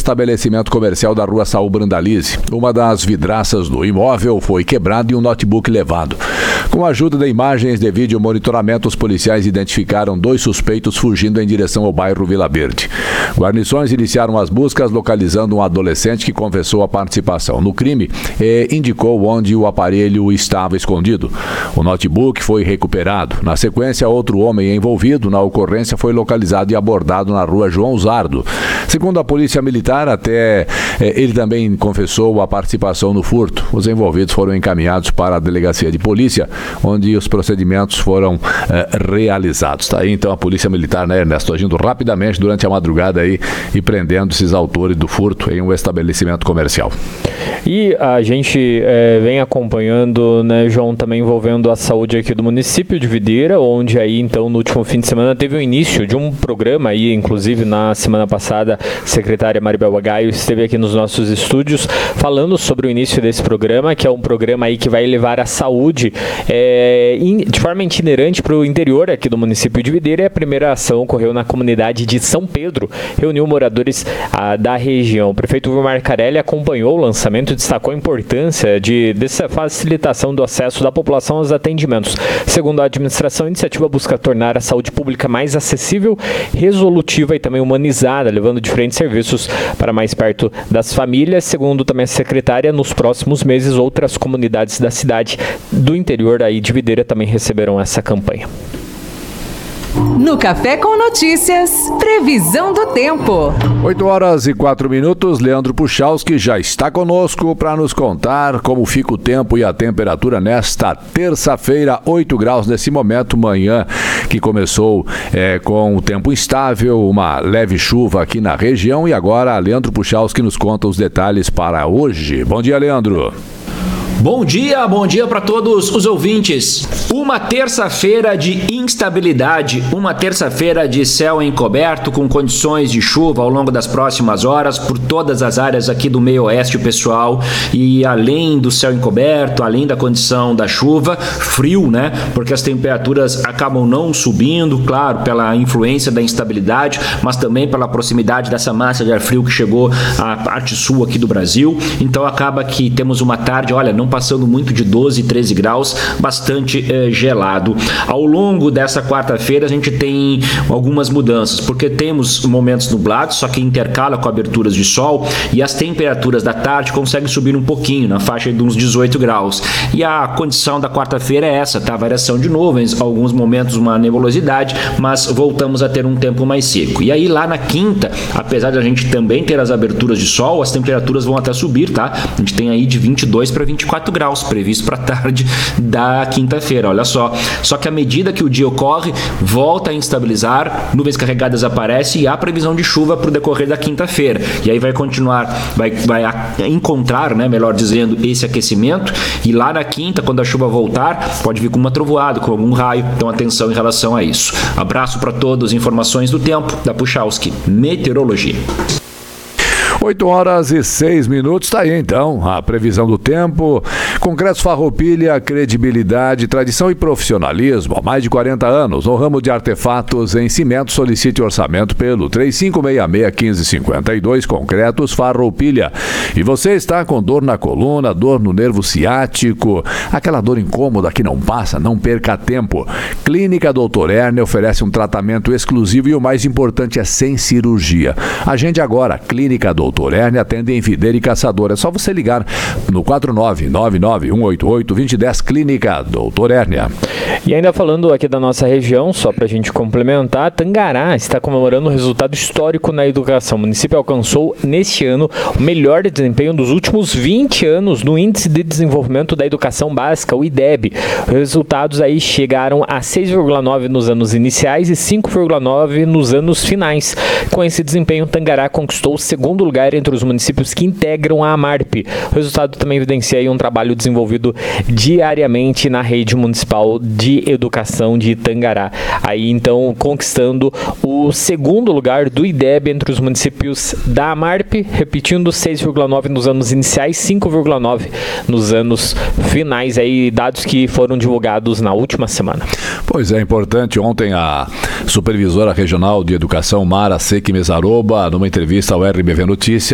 estabelecimento comercial da rua Saul Brandalize. Uma das vidraças do imóvel foi quebrada e um notebook levado. Com a ajuda de imagens de vídeo monitoramento, os policiais identificaram 2 suspeitos fugindo em direção ao bairro Vila Verde. Guarnições iniciaram as buscas, localizando um adolescente que confessou a participação no crime e indicou onde o aparelho estava escondido. O notebook foi recuperado. Na sequência, outro homem envolvido na ocorrência foi localizado e abordado na rua João Zardo. Segundo a Polícia Militar, ele também confessou a participação no furto. Os envolvidos foram encaminhados para a delegacia de polícia, onde os procedimentos foram realizados. Tá aí então a Polícia Militar, né, Ernesto, agindo rapidamente durante a madrugada aí e prendendo esses autores do furto em um estabelecimento comercial. E a gente vem acompanhando, né, João, também envolvendo a saúde aqui do município de Videira, onde aí então no último fim de semana teve o início de um programa aí, inclusive na semana passada a secretária Maribel Bagaio esteve aqui nos nossos estúdios falando sobre o início desse programa, que é um programa aí que vai levar a saúde de forma itinerante para o interior aqui do município de Videira. E a primeira ação ocorreu na comunidade de São Pedro, reuniu moradores da região. O prefeito Vilmar Carelli acompanhou o lançamento e destacou a importância dessa facilitação do acesso da população aos atendimentos. Segundo a administração, a iniciativa busca tornar a saúde pública mais acessível, resolutiva e também humanizada, levando diferentes serviços para mais perto das famílias. Segundo também a secretária, nos próximos meses outras comunidades da cidade do interior aí de Videira também receberão essa campanha. No Café com Notícias, previsão do tempo. 8h04, Leandro Puchalski já está conosco para nos contar como fica o tempo e a temperatura nesta terça-feira, 8 graus nesse momento, manhã que começou com o tempo instável, uma leve chuva aqui na região, e agora Leandro Puchalski nos conta os detalhes para hoje. Bom dia, Leandro. Bom dia para todos os ouvintes. Uma terça-feira de instabilidade, uma terça-feira de céu encoberto com condições de chuva ao longo das próximas horas por todas as áreas aqui do meio oeste, pessoal. E além do céu encoberto, além da condição da chuva, frio, né? Porque as temperaturas acabam não subindo, claro, pela influência da instabilidade, mas também pela proximidade dessa massa de ar frio que chegou à parte sul aqui do Brasil. Então acaba que temos uma tarde, olha, não passando muito de 12, 13 graus, bastante gelado. Ao longo dessa quarta-feira a gente tem algumas mudanças, porque temos momentos nublados, só que intercala com aberturas de sol, e as temperaturas da tarde conseguem subir um pouquinho, na faixa de uns 18 graus. E a condição da quarta-feira é essa, tá? Variação de nuvens, alguns momentos uma nebulosidade, mas voltamos a ter um tempo mais seco. E aí lá na quinta, apesar de a gente também ter as aberturas de sol, as temperaturas vão até subir, tá? A gente tem aí de 22 para 24 graus previsto para a tarde da quinta-feira, olha só. Só que à medida que o dia ocorre, volta a instabilizar, nuvens carregadas aparecem e há previsão de chuva para o decorrer da quinta-feira. E aí vai continuar, vai encontrar, né, melhor dizendo, esse aquecimento, e lá na quinta, quando a chuva voltar, pode vir com uma trovoada, com algum raio, então atenção em relação a isso. Abraço para todos, informações do tempo da Puchalski Meteorologia. 8h06, está aí então a previsão do tempo. Concretos Farroupilha, credibilidade, tradição e profissionalismo há mais de 40 anos. No ramo de artefatos em cimento, solicite orçamento pelo 3566-1552, Concretos Farroupilha. E você está com dor na coluna, dor no nervo ciático, aquela dor incômoda que não passa, não perca tempo. Clínica Dr. Ernie oferece um tratamento exclusivo e o mais importante é sem cirurgia. Agende agora, Clínica Dr. Ernie atende em Videira e Caçador. É só você ligar no 4999-188-2010, Clínica Dr. Ernie. E ainda falando aqui da nossa região, só para a gente complementar, Tangará está comemorando um resultado histórico na educação. O município alcançou neste ano o melhor desempenho dos últimos 20 anos no Índice de Desenvolvimento da Educação Básica, o IDEB. Os resultados aí chegaram a 6,9 nos anos iniciais e 5,9 nos anos finais. Com esse desempenho, Tangará conquistou o segundo lugar entre os municípios que integram a AMARP. O resultado também evidencia aí um trabalho desenvolvido diariamente na rede municipal de educação de Tangará. Aí então conquistando o segundo lugar do IDEB entre os municípios da AMARP, repetindo 6,9 nos anos iniciais, 5,9 nos anos finais, aí dados que foram divulgados na última semana. Pois é, importante. Ontem a supervisora regional de educação, Mara Seque Mesaroba, numa entrevista ao RBV Notícias,